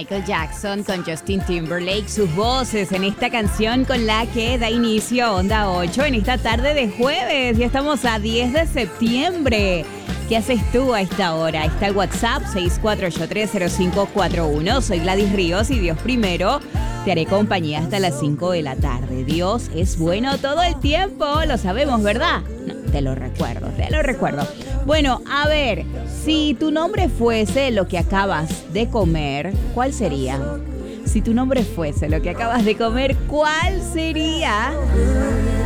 Michael Jackson con Justin Timberlake, sus voces en esta canción con la que da inicio Onda 8 en esta tarde de jueves. Ya estamos a 10 de septiembre. ¿Qué haces tú a esta hora? Está el WhatsApp 64830541. Soy Gladys Ríos y Dios primero. Te haré compañía hasta las 5 de la tarde. Dios es bueno todo el tiempo, lo sabemos, ¿verdad? No, te lo recuerdo. Bueno, a ver, si tu nombre fuese lo que acabas de comer, ¿cuál sería? Si tu nombre fuese lo que acabas de comer, ¿cuál sería?